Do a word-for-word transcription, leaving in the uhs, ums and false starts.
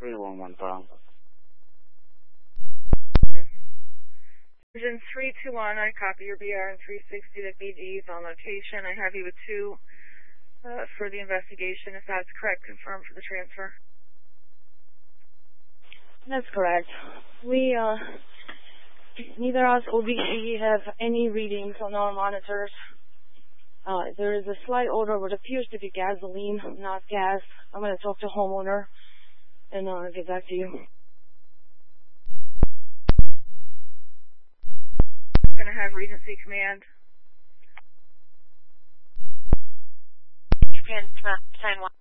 three one one pound. Engine three two one, I copy your B R and three sixty to B D is on location. I have you with two uh, for the investigation. If that's correct, confirm for the transfer. That's correct. We, uh, neither us or B C have any readings on our monitors. Uh, there is a slight odor what appears to be gasoline, not gas. I'm going to talk to homeowner and uh, get back to you. Going to have Regency Command. Japan, sign one.